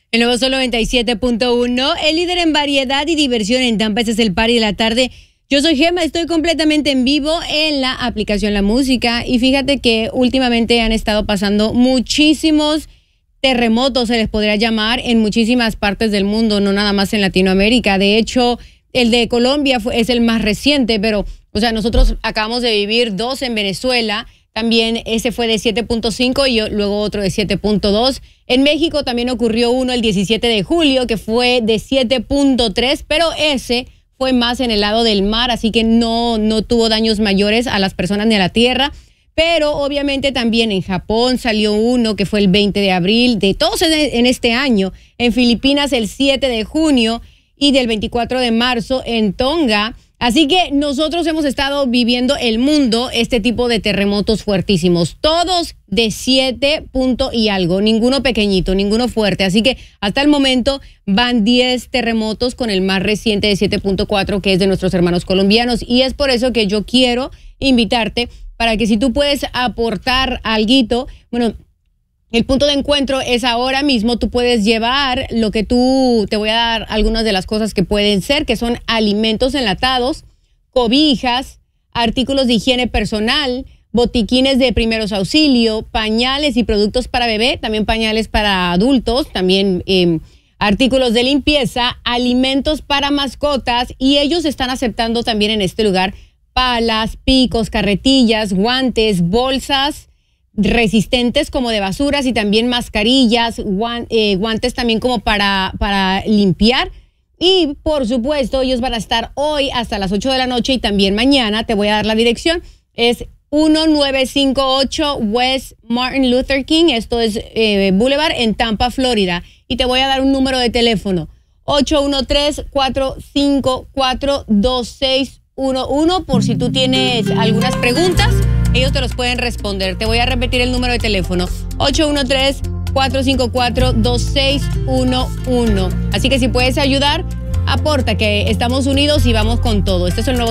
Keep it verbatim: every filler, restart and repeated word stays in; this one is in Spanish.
El nuevo Sol noventa y siete punto uno, el líder en variedad y diversión en Tampa. Este es el party de la tarde. Yo soy Gemma, estoy completamente en vivo en la aplicación La Música. Y fíjate que últimamente han estado pasando muchísimos terremotos, se les podría llamar, en muchísimas partes del mundo, no nada más en Latinoamérica. De hecho, el de Colombia fue, es el más reciente, pero, o sea, nosotros acabamos de vivir dos en Venezuela. También ese fue de siete punto cinco y luego otro de siete punto dos. En México también ocurrió uno el diecisiete de julio que fue de siete punto tres, pero ese fue más en el lado del mar, así que no, no tuvo daños mayores a las personas ni a la tierra. Pero obviamente también en Japón salió uno que fue el veinte de abril, de todos en este año. En Filipinas el siete de junio y del veinticuatro de marzo en Tonga. Así que nosotros hemos estado viviendo el mundo este tipo de terremotos fuertísimos, todos de siete punto y algo, ninguno pequeñito, ninguno fuerte. Así que hasta el momento van diez terremotos con el más reciente de siete punto cuatro, que es de nuestros hermanos colombianos. Y es por eso que yo quiero invitarte para que si tú puedes aportar alguito, bueno, el punto de encuentro es ahora mismo, tú puedes llevar lo que tú, te voy a dar algunas de las cosas que pueden ser, que son alimentos enlatados, cobijas, artículos de higiene personal, botiquines de primeros auxilios, pañales y productos para bebé, también pañales para adultos, también eh, artículos de limpieza, alimentos para mascotas, y ellos están aceptando también en este lugar palas, picos, carretillas, guantes, bolsas resistentes como de basuras y también mascarillas, guan, eh, guantes también como para, para limpiar. Y por supuesto ellos van a estar hoy hasta las ocho de la noche y también mañana. Te voy a dar la dirección, es diecinueve cincuenta y ocho West Martin Luther King, esto es eh, Boulevard en Tampa, Florida. Y te voy a dar un número de teléfono, ocho uno tres, cuatro cinco cuatro, dos seis uno uno, por si tú tienes algunas preguntas. Ellos te los pueden responder. Te voy a repetir el número de teléfono, ocho uno tres, cuatro cinco cuatro, dos seis uno uno. Así que si puedes ayudar, aporta, que estamos unidos y vamos con todo. Este es el nuevo